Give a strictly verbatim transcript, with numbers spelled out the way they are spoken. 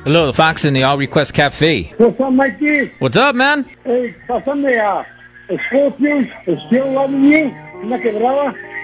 Hello, the Fox in the All Request Cafe. What's up, Mikey? What's up, man? Hey, pásame a Scorpions, Still Loving You, una quebrada.